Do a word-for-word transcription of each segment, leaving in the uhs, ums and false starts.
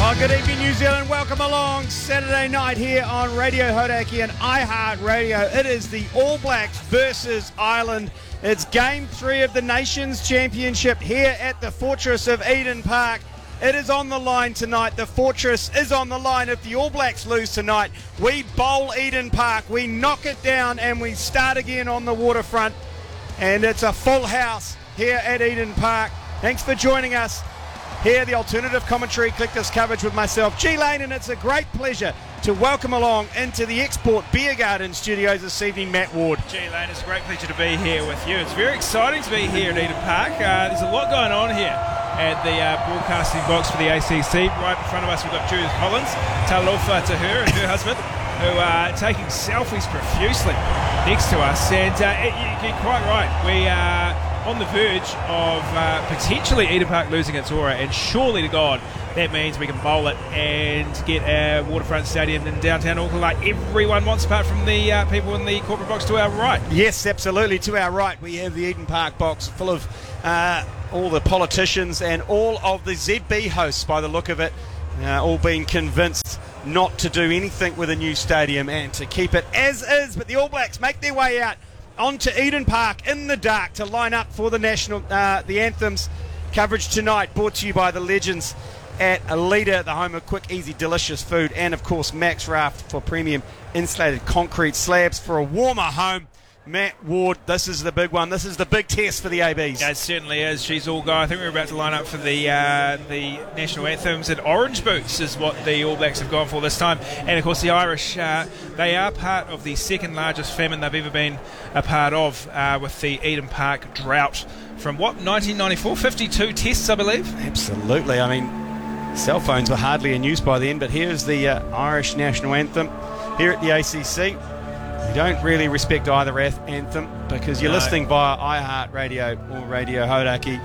Oh, good evening, New Zealand. Welcome along Saturday night here on Radio Hodaki and iHeartRadio. It is the All Blacks versus Ireland. It's game three of the Nations Championship here at the Fortress of Eden Park. It is on the line tonight. The Fortress is on the line. If the All Blacks lose tonight, we bowl Eden Park. We knock it down and we start again on the waterfront. And it's a full house here at Eden Park. Thanks for joining us. Here, the alternative commentary Collectors coverage with myself, G Lane, and it's a great pleasure to welcome along into the Export Beer Garden studios this evening, Matt Ward. G Lane, it's a great pleasure to be here with you. It's very exciting to be here at Eden Park. Uh, there's a lot going on here at the uh, broadcasting box for the A C C. Right in front of us, we've got Judith Collins, talofa to her and her husband, who are taking selfies profusely next to us. And uh, you, you're quite right. We are on the verge of uh, potentially Eden Park losing its aura, and surely to God that means we can bowl it and get a waterfront stadium in downtown Auckland like everyone wants, apart from the uh, people in the corporate box to our right. Yes, absolutely. To our right, we have the Eden Park box full of uh, all the politicians and all of the Z B hosts, by the look of it, uh, all being convinced not to do anything with a new stadium and to keep it as is. But the All Blacks make their way out onto Eden Park in the dark to line up for the national, uh, the anthems. Coverage tonight brought to you by the legends at Alida, the home of quick, easy, delicious food, and of course Max Raft for premium insulated concrete slabs for a warmer home. Matt Ward, this is the big one. This is the big test for the A Bs. Yeah, it certainly is. She's all go. I think we're about to line up for the uh, the national anthems, and orange boots is what the All Blacks have gone for this time. And of course the Irish, uh, they are part of the second largest famine they've ever been a part of, uh, with the Eden Park drought from what, nineteen ninety-four, fifty-two tests I believe. Absolutely. I mean, cell phones were hardly in use by then, but here's the uh, Irish national anthem here at the A C C. You don't really respect either anthem because you're no. listening via iHeartRadio or Radio Hodaki,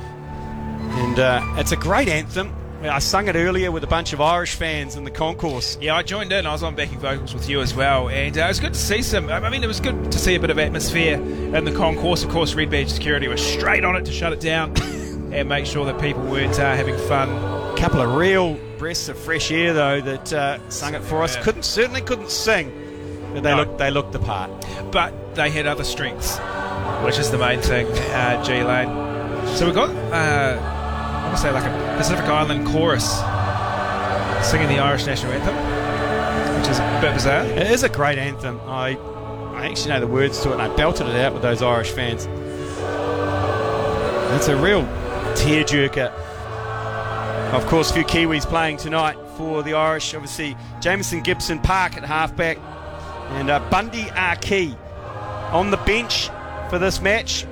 and uh, it's a great anthem. I sung it earlier with a bunch of Irish fans in the concourse. Yeah, I joined in. I was on backing vocals with you as well, and uh, it was good to see some. I mean, it was good to see a bit of atmosphere in the concourse. Of course, Red Badge Security was straight on it to shut it down and make sure that people weren't uh, having fun. A couple of real breaths of fresh air, though, that uh, sung it for us. Yeah. Couldn't certainly couldn't sing. But they no. looked they looked the part. But they had other strengths, which is the main thing, uh, G Lane. So we've got, uh, I want to say, like a Pacific Island chorus singing the Irish national anthem, which is a bit bizarre. It is a great anthem. I I actually know the words to it, and I belted it out with those Irish fans. It's a real tearjerker. Of course, a few Kiwis playing tonight for the Irish. Obviously, Jamison Gibson Park at halfback, and uh, Bundy Arkey on the bench for this match.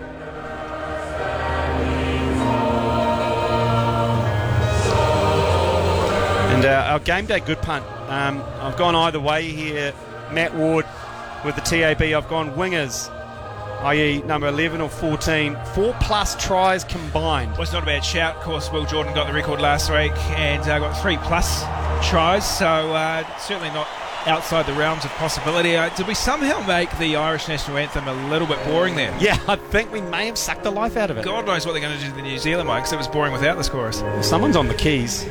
And uh, our game day good punt. Um, I've gone either way here, Matt Ward, with the T A B. I've gone wingers, that is number eleven or fourteen, four plus tries combined. Well, it's not a bad shout. Of course, Will Jordan got the record last week and uh, got three plus tries, so uh, certainly not outside the realms of possibility. Uh, did we somehow make the Irish national anthem a little bit boring then? Yeah, I think we may have sucked the life out of it. God knows what they're going to do to the New Zealand one, because it was boring without this chorus. Well, someone's on the keys.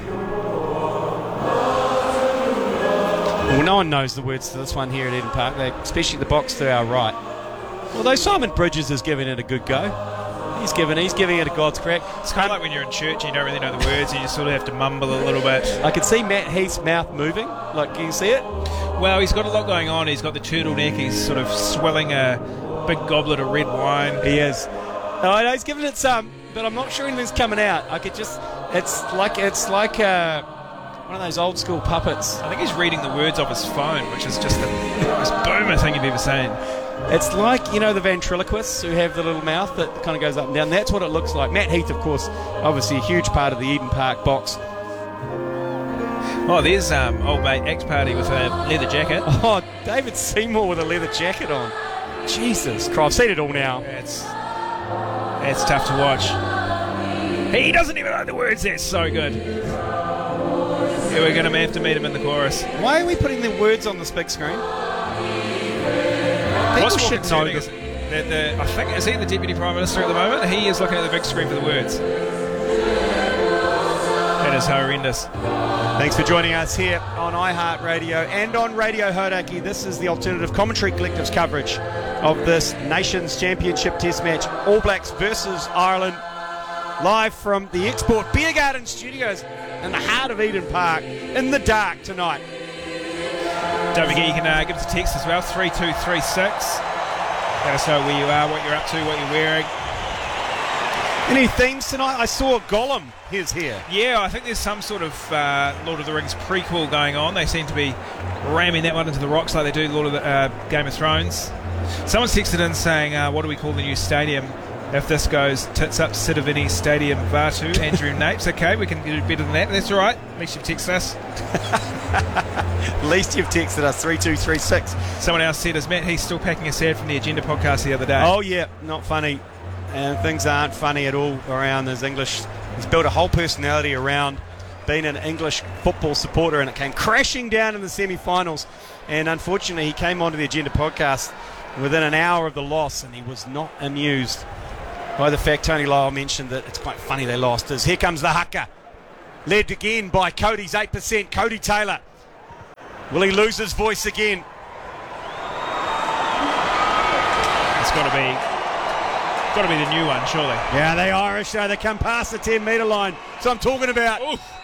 Well, no one knows the words to this one here at Eden Park, they, especially the box to our right. Although Simon Bridges is giving it a good go. He's giving he's giving it a God's crack. It's kind of like when you're in church and you don't really know the words and you sort of have to mumble a little bit. I can see Matt Heath's mouth moving. Like, can you see it? Well, he's got a lot going on. He's got the turtleneck. He's sort of swilling a big goblet of red wine. He is. No, I know he's giving it some, but I'm not sure anything's coming out. I could just... It's like it's like uh, one of those old school puppets. I think he's reading the words off his phone, which is just the most boomer thing you've ever seen. It's like, you know, the ventriloquists who have the little mouth that kind of goes up and down. That's what it looks like. Matt Heath, of course, obviously a huge part of the Eden Park box. Oh, there's um, old mate X Party with a leather jacket. Oh, David Seymour with a leather jacket on. Jesus Christ, I've seen it all now. It's, it's tough to watch. He doesn't even know the words. That's so good. Yeah, we're going to have to meet him in the chorus. Why are we putting the words on this big screen? People should know this. The, the, I think, is he the Deputy Prime Minister at the moment? He is looking at the big screen for the words. It is horrendous. Thanks for joining us here on iHeartRadio and on Radio Hodaki. This is the Alternative Commentary Collective's coverage of this Nations Championship Test match. All Blacks versus Ireland. Live from the Export Beer Garden Studios in the heart of Eden Park in the dark tonight. Don't forget you can uh, give us a text as well, three two three six. Let us know where you are, what you're up to, what you're wearing. Any themes tonight? I saw Gollum. He's here. Yeah, I think there's some sort of uh, Lord of the Rings prequel going on. They seem to be ramming that one into the rocks like they do Lord of the uh, Game of Thrones. Someone's texted in saying, uh, what do we call the new stadium if this goes tits up Sitivini Stadium Vatu? Andrew Napes. Okay, we can do better than that. That's all right. At least you've texted us. At least you've texted us, three two three six. Someone else said, is Matt Heath still packing a sad from the Agenda podcast the other day? Oh, yeah, not funny. And things aren't funny at all around his English. He's built a whole personality around being an English football supporter, and it came crashing down in the semi-finals. And unfortunately, he came onto the Agenda podcast within an hour of the loss, and he was not amused by the fact Tony Lyle mentioned that it's quite funny they lost. As here comes the haka, led again by Cody's eight percent, Cody Taylor. Will he lose his voice again? It's got to be... Got to be the new one, surely. Yeah, they Irish, though. They come past the ten metre line. So I'm talking about. Oof.